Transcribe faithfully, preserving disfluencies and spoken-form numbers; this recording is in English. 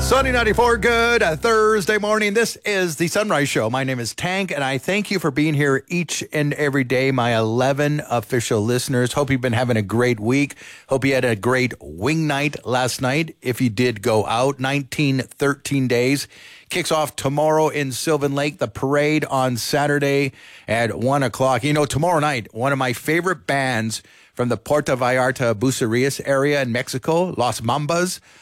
Sunny ninety-four, good uh, Thursday morning. This is the Sunrise Show. My name is Tank, and I thank you for being here each and every day, my eleven official listeners. Hope you've been having a great week. Hope you had a great wing night last night. If you did go out, nineteen, thirteen days. Kicks off tomorrow in Sylvan Lake. The parade on Saturday at one o'clock. You know, tomorrow night, one of my favorite bands from the Puerto Vallarta, Bucerias area in Mexico, Los Mambas,